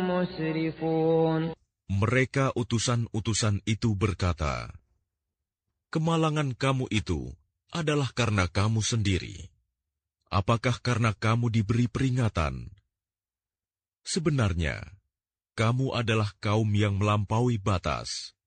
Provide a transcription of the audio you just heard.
مسرفون. Mereka utusan-utusan itu berkata, kemalangan kamu itu adalah karena kamu sendiri. Apakah karena kamu diberi peringatan? Sebenarnya, kamu adalah kaum yang melampaui batas.